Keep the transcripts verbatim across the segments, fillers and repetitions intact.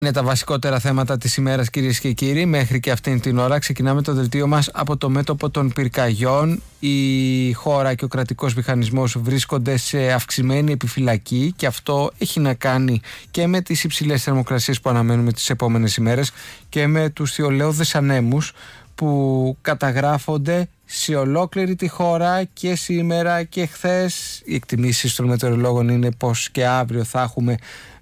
Είναι τα βασικότερα θέματα της ημέρας, κυρίες και κύριοι. Μέχρι και αυτήν την ώρα ξεκινάμε το δελτίο μας από το μέτωπο των πυρκαγιών. Η χώρα και ο κρατικός μηχανισμός βρίσκονται σε αυξημένη επιφυλακή και αυτό έχει να κάνει και με τις υψηλές θερμοκρασίες που αναμένουμε τις επόμενες ημέρες και με τους θειολαώδες ανέμους που καταγράφονται σε ολόκληρη τη χώρα και σήμερα και χθες. Οι εκτιμήσεις των μετεωρολόγων είναι πως και αύριο θα έχουμε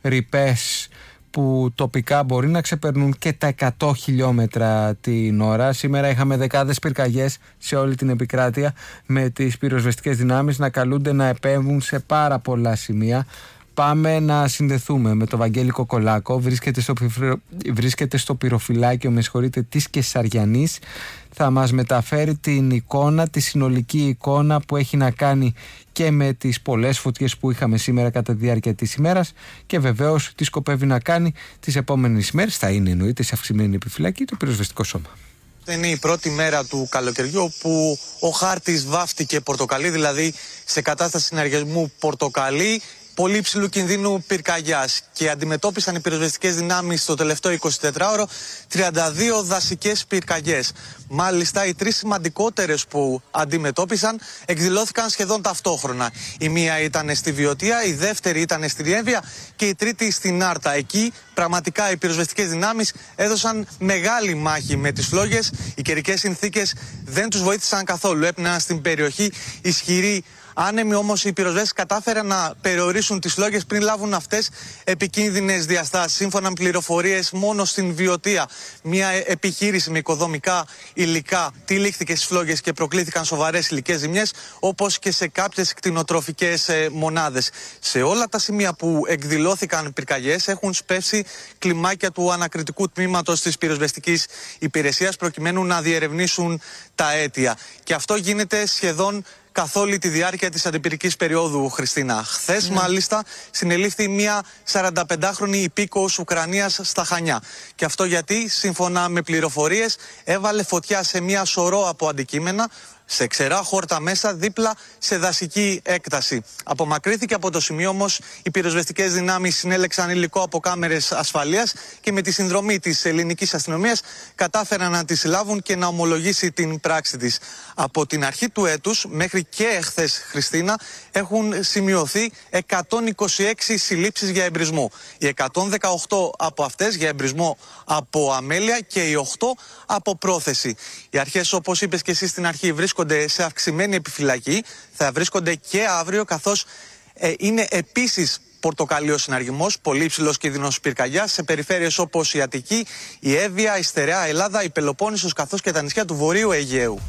ρηπές που τοπικά μπορεί να ξεπερνούν και τα εκατό χιλιόμετρα την ώρα. Σήμερα είχαμε δεκάδες πυρκαγιές σε όλη την επικράτεια, με τις πυροσβεστικές δυνάμεις να καλούνται να επέμβουν σε πάρα πολλά σημεία. Πάμε να συνδεθούμε με τον Βαγγέλη Κοκολάκο. Βρίσκεται στο, βρίσκεται στο πυροφυλάκιο, με συγχωρείτε, της Κεσαριανής. Θα μας μεταφέρει την εικόνα, τη συνολική εικόνα που έχει να κάνει και με τις πολλές φωτιές που είχαμε σήμερα κατά τη διάρκεια της ημέρας και βεβαίως τι σκοπεύει να κάνει τις επόμενες ημέρες. Θα είναι, εννοείται, σε αυξημένη επιφυλακή το πυροσβεστικό σώμα. Είναι η πρώτη μέρα του καλοκαιριού που ο χάρτης βάφτηκε πορτοκαλί, δηλαδή σε κατάσταση συνεργασμού πορτοκαλί, πολύ υψηλού κινδύνου πυρκαγιάς, και αντιμετώπισαν οι πυροσβεστικές δυνάμεις στο τελευταίο εικοσιτετράωρο τριάντα δύο δασικές πυρκαγιές. Μάλιστα, οι τρεις σημαντικότερες που αντιμετώπισαν εκδηλώθηκαν σχεδόν ταυτόχρονα. Η μία ήταν στη Βιωτία, η δεύτερη ήταν στη Έμβια και η τρίτη στην Άρτα. Εκεί πραγματικά οι πυροσβεστικές δυνάμεις έδωσαν μεγάλη μάχη με τις φλόγες. Οι καιρικές συνθήκες δεν τους βοήθησαν καθόλου. Έπνεαν στην περιοχή ισχυροί άνεμοι, όμως οι πυροσβέστες κατάφεραν να περιορίσουν τις φλόγες πριν λάβουν αυτές επικίνδυνες διαστάσεις. Σύμφωνα με πληροφορίες, μόνο στην Βιωτία μια επιχείρηση με οικοδομικά υλικά τυλίχθηκε στις φλόγες και προκλήθηκαν σοβαρές υλικές ζημιές, όπως και σε κάποιες κτηνοτροφικές ε, μονάδες. Σε όλα τα σημεία που εκδηλώθηκαν πυρκαγιές έχουν σπεύσει κλιμάκια του ανακριτικού τμήματος της πυροσβεστικής υπηρεσίας, προκειμένου να διερευνήσουν τα αίτια. Και αυτό γίνεται σχεδόν καθ' όλη τη διάρκεια της αντιπυρικής περίοδου, Χριστίνα. Χθες, mm. μάλιστα, συνελήφθη μια σαρανταπεντάχρονη υπήκοος Ουκρανίας στα Χανιά. Και αυτό γιατί, σύμφωνα με πληροφορίες, έβαλε φωτιά σε μια σωρό από αντικείμενα, σε ξερά χόρτα μέσα, δίπλα σε δασική έκταση. Απομακρύθηκε από το σημείο, όμως, οι πυροσβεστικές δυνάμεις συνέλεξαν υλικό από κάμερες ασφαλείας και με τη συνδρομή της ελληνικής αστυνομίας κατάφεραν να τη συλλάβουν και να ομολογήσει την πράξη της. Από την αρχή του έτους μέχρι και εχθές, Χριστίνα, έχουν σημειωθεί εκατόν είκοσι έξι συλλήψεις για εμπρισμό. Οι εκατόν δεκαοκτώ από αυτές για εμπρισμό από αμέλεια και οι οκτώ από πρόθεση. Οι αρχές, όπως είπες και εσύ στην αρχή, βρίσκονται σε αυξημένη επιφυλακή, θα βρίσκονται και αύριο, καθώς ε, είναι επίσης πορτοκαλί ο συναργισμός, πολύ υψηλός κίνδυνος πυρκαγιάς σε περιφέρειες όπως η Αττική, η Εύβοια, η Στερεά Ελλάδα, η Πελοπόννησος, καθώς και τα νησιά του Βορείου Αιγαίου.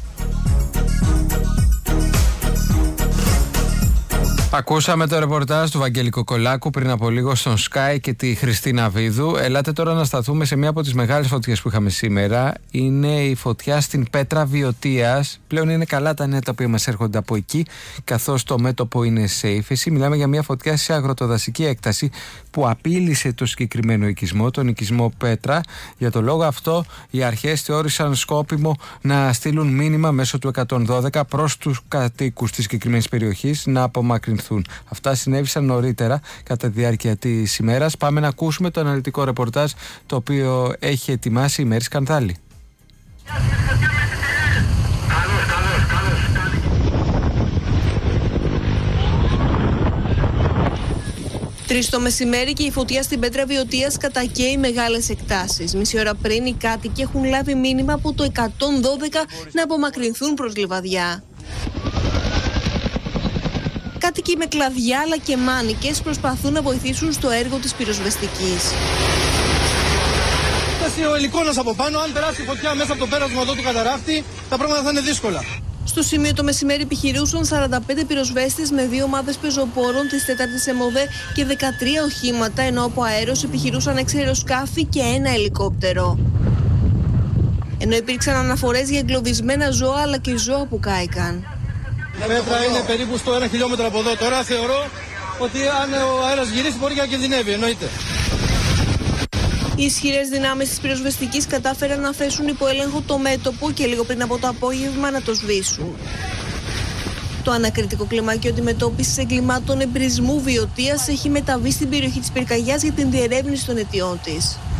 Ακούσαμε το ρεπορτάζ του Βαγγέλη Κοκολάκου πριν από λίγο στον Sky και τη Χριστίνα Βίδου. Ελάτε τώρα να σταθούμε σε μία από τις μεγάλες φωτιές που είχαμε σήμερα. Είναι η φωτιά στην Πέτρα Βιωτίας. Πλέον είναι καλά τα νέα τα οποία μας έρχονται από εκεί, καθώς το μέτωπο είναι σε ύφεση. Μιλάμε για μία φωτιά σε αγροτοδασική έκταση που απείλησε το συγκεκριμένο οικισμό, τον οικισμό Πέτρα. Για το λόγο αυτό, οι αρχές θεώρησαν σκόπιμο να στείλουν μήνυμα μέσω του εκατόν δώδεκα προς τους κατοίκους της συγκεκριμένης περιοχής να απομακρυνθούν. Αυτά συνέβησαν νωρίτερα κατά τη διάρκεια της ημέρας. Πάμε να ακούσουμε το αναλυτικό ρεπορτάζ το οποίο έχει ετοιμάσει η Μέρη Σκανδάλη. Τρεις το μεσημέρι και η φωτιά στην Πέτρα Βιωτίας κατακαίει μεγάλες εκτάσεις. Μισή ώρα πριν οι κάτοικοι έχουν λάβει μήνυμα από το εκατόν δώδεκα να απομακρυνθούν προς Λιβαδιά. Κάτοικοι με κλαδιά αλλά και μάνικες προσπαθούν να βοηθήσουν στο έργο της πυροσβεστικής. Φτάσει ο ελικόνας από πάνω, αν περάσει η φωτιά μέσα από το πέρασμα εδώ του καταράκτη, τα πράγματα θα είναι δύσκολα. Στο σημείο το μεσημέρι επιχειρούσαν σαράντα πέντε πυροσβέστες με δύο ομάδες πεζοπόρων της τέταρτης ΕΜΟΔΕ και δεκατρία οχήματα, ενώ από αέρος επιχειρούσαν έξι αεροσκάφη και ένα ελικόπτερο. Ενώ υπήρξαν αναφορές για εγκλωβισμένα ζώα αλλά και ζώα που κάηκαν. Η Πέτρα είναι περίπου στο ένα χιλιόμετρο από εδώ. Τώρα θεωρώ ότι αν ο αέρας γυρίσει μπορεί και να κινδυνεύει, εννοείται. Οι ισχυρές δυνάμεις της πυροσβεστικής κατάφεραν να θέσουν υπό έλεγχο το μέτωπο και λίγο πριν από το απόγευμα να το σβήσουν. Το ανακριτικό κλιμάκιο αντιμετώπισης εγκλημάτων εμπρισμού Βιωτίας έχει μεταβεί στην περιοχή της πυρκαγιάς για την διερεύνηση των αιτιών της.